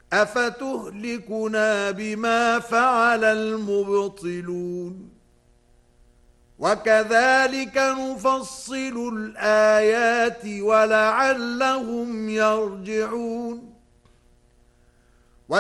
أفتهلكنا بما فعل المبطلون وكذلك نفصل الآيات ولعلهم يرجعون